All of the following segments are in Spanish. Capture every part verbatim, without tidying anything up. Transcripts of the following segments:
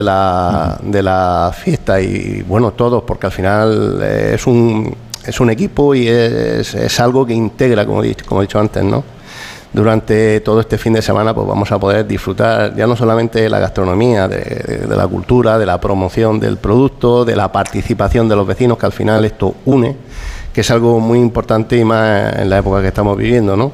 de la, de la fiesta y bueno, todos, porque al final es un, es un equipo y es, es algo que integra, como he dicho, como he dicho antes, ¿no? Durante todo este fin de semana pues vamos a poder disfrutar ya no solamente de la gastronomía, de, de la cultura, de la promoción del producto, de la participación de los vecinos, que al final esto une, que es algo muy importante y más en la época que estamos viviendo, ¿no?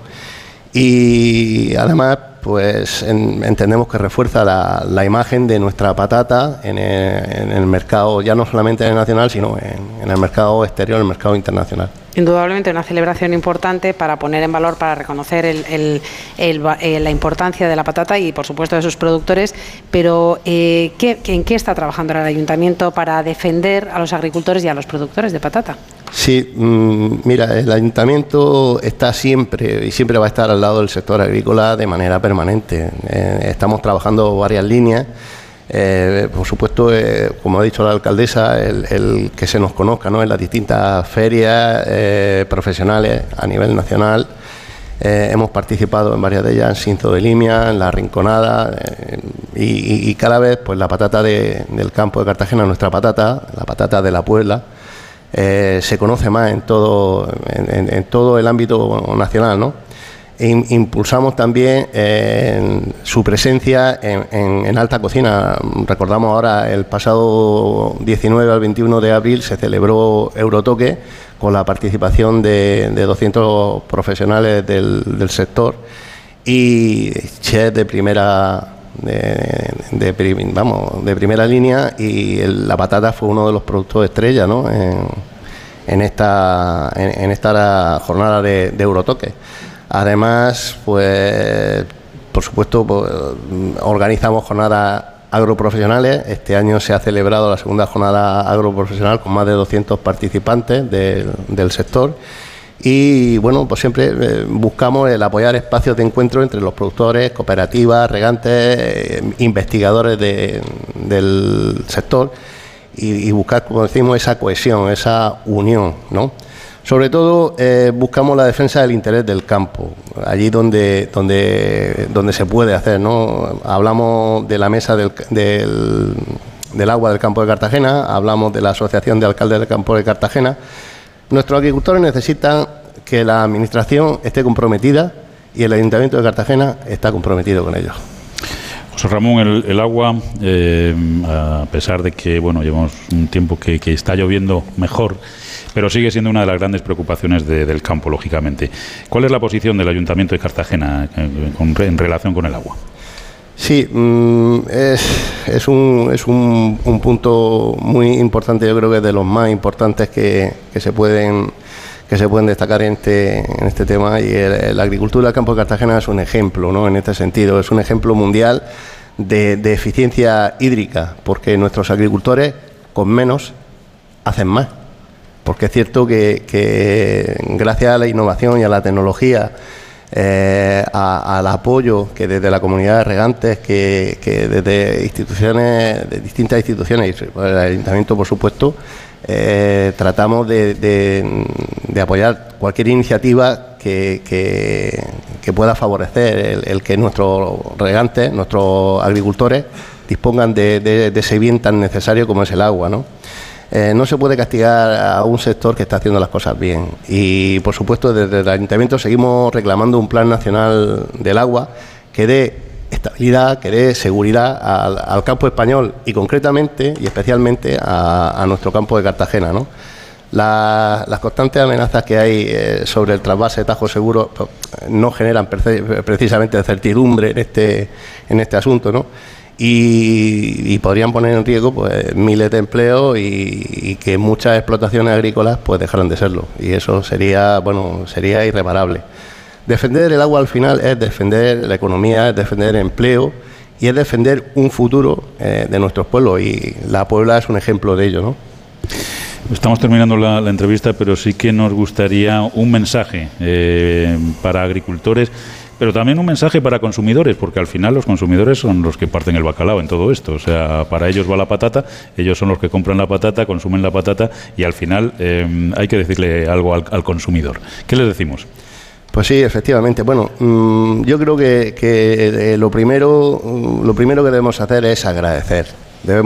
Y además pues en, entendemos que refuerza la, la imagen de nuestra patata en el, en el mercado, ya no solamente en el nacional, sino en, en el mercado exterior, en el mercado internacional. Indudablemente una celebración importante para poner en valor, para reconocer el, el, el, el, la importancia de la patata y, por supuesto, de sus productores. Pero, eh, ¿qué, ¿en qué está trabajando el Ayuntamiento para defender a los agricultores y a los productores de patata? Sí, mmm, mira, el Ayuntamiento está siempre y siempre va a estar al lado del sector agrícola de manera permanente. Eh, estamos trabajando varias líneas. Eh, por supuesto, eh, como ha dicho la alcaldesa, el, el que se nos conozca, ¿no?, en las distintas ferias eh, profesionales a nivel nacional. Eh, hemos participado en varias de ellas, en Cinzo de Limia, en La Rinconada, eh, y, y cada vez pues la patata de, del campo de Cartagena, nuestra patata, la patata de la Puebla, eh, se conoce más en todo, en, en, en todo el ámbito nacional, ¿no? Impulsamos también eh, su presencia en, en, en alta cocina. Recordamos ahora, el pasado diecinueve al veintiuno de abril se celebró Eurotoque con la participación de, de doscientos profesionales del, del sector y chefs de primera de, de, de, vamos, de primera línea, y el, la patata fue uno de los productos estrella, ¿no?, en, en, esta, en, en esta jornada de, de Eurotoque. Además, pues, por supuesto, pues, organizamos jornadas agroprofesionales. Este año se ha celebrado la segunda jornada agroprofesional con más de doscientos participantes del, del sector. Y bueno, pues siempre eh, buscamos el apoyar espacios de encuentro entre los productores, cooperativas, regantes, eh, investigadores de, del sector y, y buscar, como decimos, esa cohesión, esa unión, ¿no? Sobre todo eh, buscamos la defensa del interés del campo, allí donde donde donde se puede hacer, ¿no? Hablamos de la mesa del, del, del agua del campo de Cartagena, hablamos de la Asociación de Alcaldes del Campo de Cartagena. Nuestros agricultores necesitan que la Administración esté comprometida y el Ayuntamiento de Cartagena está comprometido con ellos. José Ramón, el, el agua, eh, a pesar de que bueno llevamos un tiempo que, que está lloviendo mejor, pero sigue siendo una de las grandes preocupaciones de, del campo, lógicamente. ¿Cuál es la posición del Ayuntamiento de Cartagena en, en, en relación con el agua? Sí, es, es, un, es un, un punto muy importante, yo creo que es de los más importantes que, que se pueden que se pueden destacar en este, en este tema, y el, la agricultura del campo de Cartagena es un ejemplo, ¿no?, en este sentido, es un ejemplo mundial de, de eficiencia hídrica, porque nuestros agricultores con menos hacen más, porque es cierto que, que gracias a la innovación y a la tecnología, eh, a, al apoyo que desde la comunidad de regantes, que, que desde instituciones, de distintas instituciones, y el Ayuntamiento, por supuesto, eh, tratamos de, de, de apoyar cualquier iniciativa que, que, que pueda favorecer el, el que nuestros regantes, nuestros agricultores, dispongan de, de, de ese bien tan necesario como es el agua, ¿no? Eh, no se puede castigar a un sector que está haciendo las cosas bien, y por supuesto desde el Ayuntamiento seguimos reclamando un plan nacional del agua que dé estabilidad, que dé seguridad al, al campo español y concretamente y especialmente a, a nuestro campo de Cartagena, ¿no? La, las constantes amenazas que hay eh, sobre el trasvase de Tajo Seguro pues, no generan precisamente certidumbre en este, en este asunto, ¿no? Y, y podrían poner en riesgo pues miles de empleos y, y que muchas explotaciones agrícolas pues dejaran de serlo, y eso sería bueno sería irreparable. Defender el agua al final es defender la economía, es defender el empleo y es defender un futuro eh, de nuestros pueblos, y la Puebla es un ejemplo de ello, ¿no? Estamos terminando la, la entrevista, pero sí que nos gustaría un mensaje eh, para agricultores, pero también un mensaje para consumidores, porque al final los consumidores son los que parten el bacalao en todo esto. O sea, para ellos va la patata, ellos son los que compran la patata, consumen la patata, y al final eh, hay que decirle algo al, al consumidor. ¿Qué les decimos? Pues sí, efectivamente. Bueno, mmm, yo creo que, que eh, lo primero, lo primero que debemos hacer es agradecer.